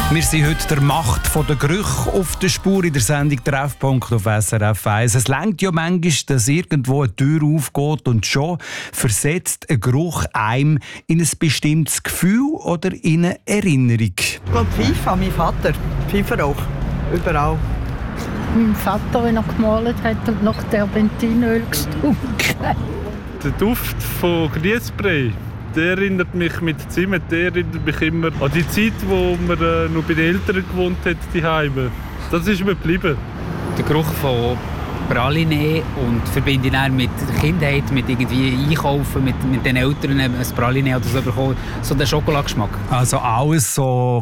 Wir sind heute der Macht der Gerüche auf der Spur in der Sendung «Treffpunkt» auf SRF 1. Es reicht ja manchmal, dass irgendwo eine Tür aufgeht und schon versetzt ein Geruch einem in ein bestimmtes Gefühl oder in eine Erinnerung. Ich glaube, Pfeife an meinen Vater. Pfeiferauch. Überall. Mein Vater, wenn er gemalt hat und nach Terpentinöl gestunken. Der Duft von Grießbrei, der erinnert mich mit Zimt, der erinnert mich immer an die Zeit, wo man noch bei den Eltern gewohnt hat, die Heime. Das ist mir geblieben. Der Geruch von Praline und verbinde ihn dann mit der Kindheit, mit irgendwie Einkaufen, mit den Eltern ein Praline oder so bekommen. So der Schokoladengeschmack. Also alles so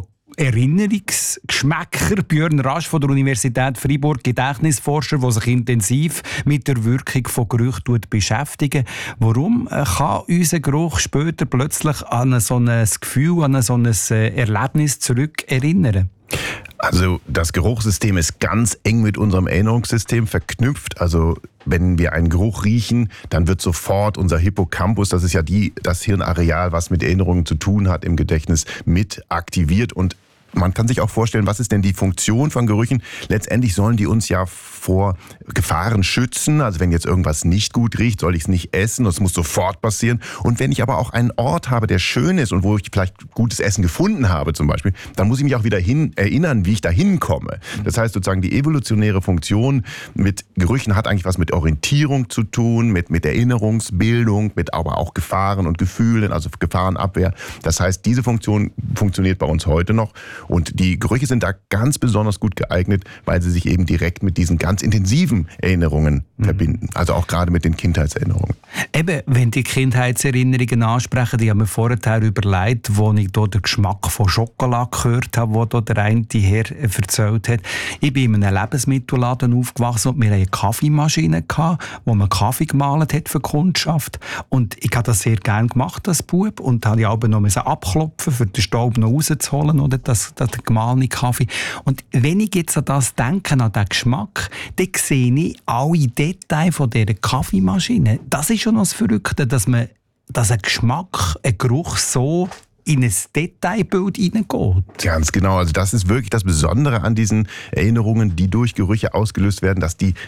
Erinnerungsgeschmäcker. Björn Rasch von der Universität Freiburg, Gedächtnisforscher, der sich intensiv mit der Wirkung von Gerüchen beschäftigt. Warum kann unser Geruch später plötzlich an so ein Gefühl, an so ein Erlebnis zurück erinnern? Also das Geruchssystem ist ganz eng mit unserem Erinnerungssystem verknüpft. Also wenn wir einen Geruch riechen, dann wird sofort unser Hippocampus, das ist ja das Hirnareal, was mit Erinnerungen zu tun hat im Gedächtnis, mit aktiviert. Und man kann sich auch vorstellen, was ist denn die Funktion von Gerüchen? Letztendlich sollen die uns ja vor Gefahren schützen. Also wenn jetzt irgendwas nicht gut riecht, soll ich es nicht essen. Das muss sofort passieren. Und wenn ich aber auch einen Ort habe, der schön ist und wo ich vielleicht gutes Essen gefunden habe zum Beispiel, dann muss ich mich auch wieder erinnern, wie ich da hinkomme. Das heißt sozusagen, die evolutionäre Funktion mit Gerüchen hat eigentlich was mit Orientierung zu tun, mit Erinnerungsbildung, mit aber auch Gefahren und Gefühlen, also Gefahrenabwehr. Das heißt, diese Funktion funktioniert bei uns heute noch. Und die Gerüche sind da ganz besonders gut geeignet, weil sie sich eben direkt mit diesen ganz intensiven Erinnerungen verbinden. Also auch gerade mit den Kindheitserinnerungen. Eben, wenn die Kindheitserinnerungen ansprechen, die haben wir vorher überlegt, wo ich hier den Geschmack von Schokolade gehört habe, wo hier der eine Herr erzählt hat. Ich bin in einem Lebensmittelladen aufgewachsen und wir hatten eine Kaffeemaschine, wo man Kaffee gemahlen hat für die Kundschaft. Und ich habe das sehr gerne gemacht als Bub und habe ich aber noch abklopfen, für den Staub noch rauszuholen oder das gemahlene Kaffee. Und wenn ich jetzt an das denke, an den Geschmack, dann sehe ich alle Details von dieser Kaffeemaschine. Das ist schon das Verrückte, dass ein Geschmack, ein Geruch so in ein Detailbild hineingeht. Ganz genau. Also das ist wirklich das Besondere an diesen Erinnerungen, die durch Gerüche ausgelöst werden, dass die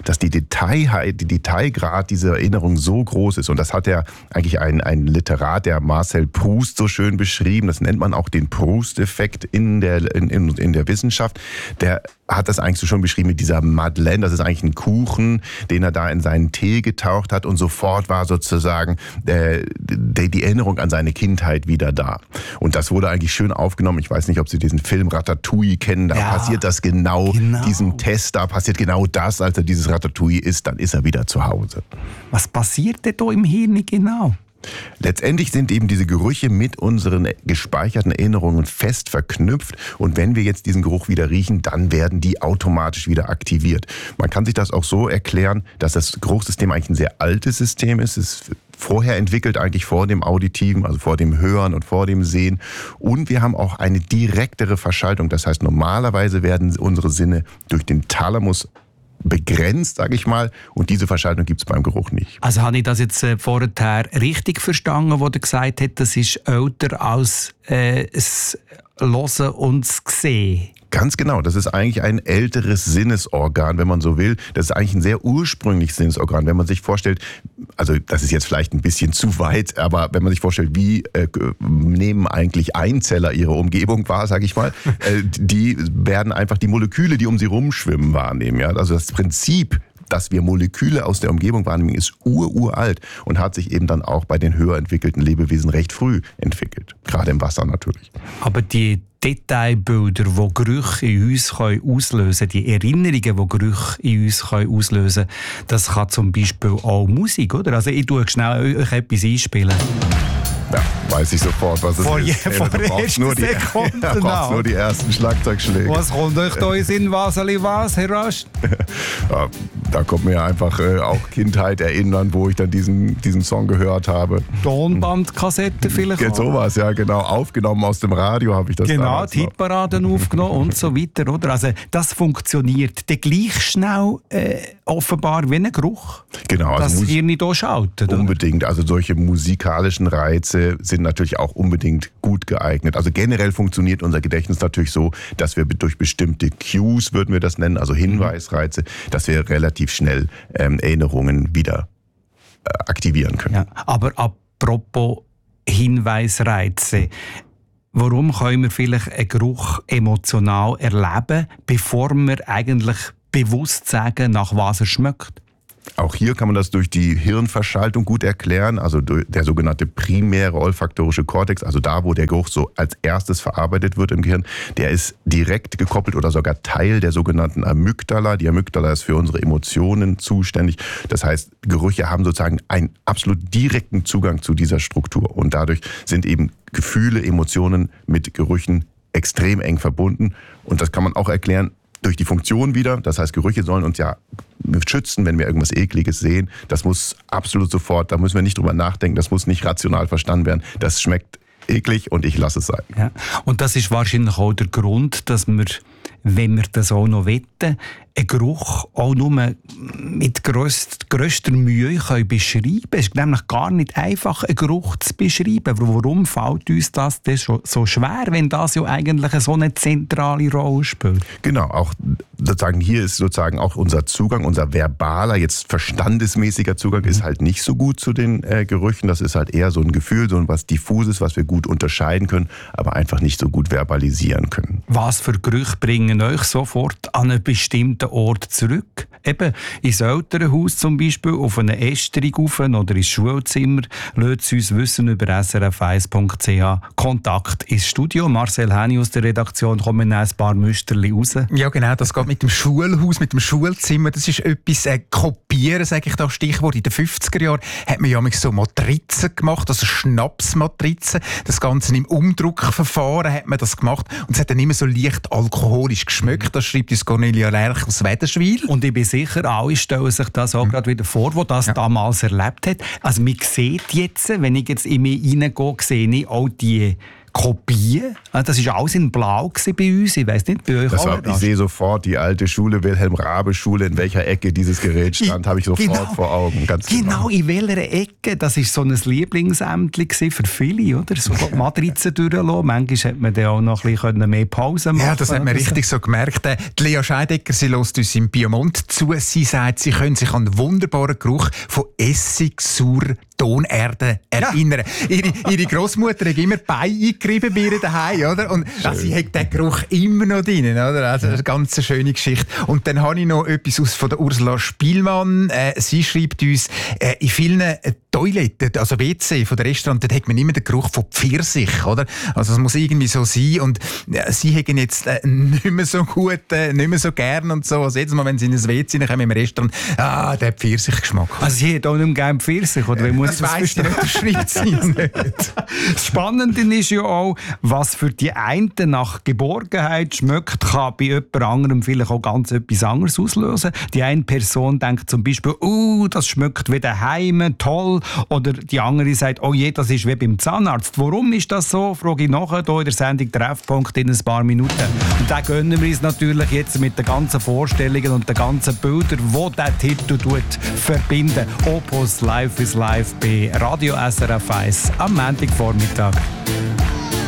Detailgrad dieser Erinnerung so groß ist. Und das hat ja eigentlich ein Literat, der Marcel Proust, so schön beschrieben. Das nennt man auch den Proust-Effekt in der Wissenschaft. Der hat das eigentlich so schon beschrieben mit dieser Madeleine. Das ist eigentlich ein Kuchen, den er da in seinen Tee getaucht hat. Und sofort war sozusagen die Erinnerung an seine Kindheit wieder da. Und das wurde eigentlich schön aufgenommen. Ich weiß nicht, ob Sie diesen Film Ratatouille kennen. Da passiert das genau. Diesem Test, da passiert genau das. Als er dieses Ratatouille isst, dann ist er wieder zu Hause. Was passiert denn da im Hirn genau? Letztendlich sind eben diese Gerüche mit unseren gespeicherten Erinnerungen fest verknüpft. Und wenn wir jetzt diesen Geruch wieder riechen, dann werden die automatisch wieder aktiviert. Man kann sich das auch so erklären, dass das Geruchssystem eigentlich ein sehr altes System ist. Es ist vorher entwickelt, eigentlich vor dem Auditiven, also vor dem Hören und vor dem Sehen. Und wir haben auch eine direktere Verschaltung. Das heißt, normalerweise werden unsere Sinne durch den Thalamus begrenzt, sage ich mal, und diese Verschaltung gibt es beim Geruch nicht. Also habe ich das jetzt vorher richtig verstanden, wo du gesagt hast, das ist älter als das Hören und das Sehen? Ganz genau, das ist eigentlich ein älteres Sinnesorgan, wenn man so will. Das ist eigentlich ein sehr ursprüngliches Sinnesorgan. Wenn man sich vorstellt, also das ist jetzt vielleicht ein bisschen zu weit, aber wenn man sich vorstellt, wie nehmen eigentlich Einzeller ihre Umgebung wahr, sage ich mal, die werden einfach die Moleküle, die um sie rumschwimmen, wahrnehmen. Ja? Also das Prinzip, dass wir Moleküle aus der Umgebung wahrnehmen, ist uralt und hat sich eben dann auch bei den höher entwickelten Lebewesen recht früh entwickelt. Gerade im Wasser natürlich. Aber die Detailbilder, die Gerüche in uns auslösen können, die Erinnerungen, die Gerüche in uns auslösen können, das kann zum Beispiel auch Musik, oder? Also ich tue schnell euch etwas einspielen. Ja, weiß ich sofort, was es ist. Vor der ersten Sekunde. Du brauchst nur die ersten Schlagzeugschläge. Was kommt euch da in Sinn, was, Herr Rasch? Ja, da kommt mir einfach auch Kindheit erinnern, wo ich dann diesen Song gehört habe. Tonbandkassette vielleicht auch. Sowas, ja genau. Aufgenommen aus dem Radio habe ich das genau, die Hitparaden aufgenommen und so weiter, oder? Also das funktioniert dann gleich schnell offenbar wie ein Geruch. Genau. Also das Hirn hier schaltet. Unbedingt. Also solche musikalischen Reize, Reize sind natürlich auch unbedingt gut geeignet. Also generell funktioniert unser Gedächtnis natürlich so, dass wir durch bestimmte Cues, würden wir das nennen, also Hinweisreize, dass wir relativ schnell Erinnerungen wieder aktivieren können. Ja, aber apropos Hinweisreize, warum können wir vielleicht einen Geruch emotional erleben, bevor wir eigentlich bewusst sagen, nach was er schmeckt? Auch hier kann man das durch die Hirnverschaltung gut erklären, also der sogenannte primäre olfaktorische Kortex, also da, wo der Geruch so als erstes verarbeitet wird im Gehirn, der ist direkt gekoppelt oder sogar Teil der sogenannten Amygdala. Die Amygdala ist für unsere Emotionen zuständig. Das heißt, Gerüche haben sozusagen einen absolut direkten Zugang zu dieser Struktur und dadurch sind eben Gefühle, Emotionen mit Gerüchen extrem eng verbunden und das kann man auch erklären durch die Funktion wieder. Das heißt, Gerüche sollen uns ja schützen, wenn wir irgendwas Ekliges sehen. Das muss absolut sofort, da müssen wir nicht drüber nachdenken, das muss nicht rational verstanden werden. Das schmeckt eklig und ich lasse es sein. Ja. Und das ist wahrscheinlich auch der Grund, dass wir, wenn wir das auch noch wollen, einen Geruch auch nur mit grösster Mühe können beschreiben können. Es ist nämlich gar nicht einfach, einen Geruch zu beschreiben. Aber warum fällt uns das so schwer, wenn das ja eigentlich so eine zentrale Rolle spielt? Genau, auch sozusagen hier ist sozusagen auch unser Zugang, unser verbaler, jetzt verstandesmäßiger Zugang ist halt nicht so gut zu den Gerüchen. Das ist halt eher so ein Gefühl, so was Diffuses, was wir gut unterscheiden können, aber einfach nicht so gut verbalisieren können. Was für Gerüche bringen euch sofort an einen bestimmten Ort zurück? Eben ins Elternhaus zum Beispiel, auf eine Ästerung rauf oder ins Schulzimmer. Lasst es uns wissen über srf1.ch. Kontakt ins Studio. Marcel Häni aus der Redaktion, kommen ein paar Müsterli raus. Ja genau, das geht mit dem Schulhaus, mit dem Schulzimmer. Das ist etwas kopieren, sage ich da Stichwort. In den 50er Jahren hat man ja so Matrizen gemacht, also Schnapsmatrizen. Das Ganze im Umdruckverfahren hat man das gemacht und es hat dann immer so leicht alkoholisch geschmeckt. Das schreibt uns Cornelia Lerch aus Wädenswil. Und ich bin sicher, alle stellen sich das auch gerade wieder vor, die das damals erlebt hat. Also man sieht jetzt, wenn ich jetzt in mich reingehe, sehe ich auch die Kopien. Das war alles in Blau bei uns. Ich weiss nicht, bei euch auch. Ich sehe sofort die alte Schule, Wilhelm-Raabe-Schule, in welcher Ecke dieses Gerät stand, habe ich sofort vor Augen. Ganz genau, in welcher Ecke. Das war so ein Lieblingsämtchen für viele, oder? So Matrizen durchlassen. Manchmal hat man dann auch noch ein bisschen mehr Pause machen. Ja, das hat man richtig so gemerkt. Die Lea Scheidegger, sie hört uns im Piemont zu. Sie sagt, sie können sich an den wunderbaren Geruch von Essig, Sauer, Tonerde erinnern. Ihre Großmutter hat immer Beine eingerieben bei ihr daheim, oder? Und sie hat den Geruch immer noch drin, oder? Also eine ganz schöne Geschichte. Und dann habe ich noch etwas von der Ursula Spielmann. Sie schreibt uns, in vielen Toiletten, also WC von der Restaurant, dort hat man immer den Geruch von Pfirsich, oder? Also es muss irgendwie so sein. Und sie haben jetzt nicht mehr so gut, nicht mehr so gern und so. Also jedes Mal, wenn sie in ein WC kommen im Restaurant, der Pfirsichgeschmack. Also sie hat auch nicht mehr gerne Pfirsich, oder? Das weiss ich nicht, das schreibt sie nicht. Das Spannende ist ja auch, was für die einen nach Geborgenheit schmeckt, kann bei jemand anderem vielleicht auch ganz etwas anderes auslösen. Die eine Person denkt zum Beispiel, das schmeckt wie daheim, toll. Oder die andere sagt, oh je, das ist wie beim Zahnarzt. Warum ist das so? Frage ich nachher hier in der Sendung Treffpunkt in ein paar Minuten. Und da gönnen wir uns natürlich jetzt mit den ganzen Vorstellungen und den ganzen Bildern, die der Titel verbinden. Opus Life is Life bei Radio SRF 1 am Montagvormittag.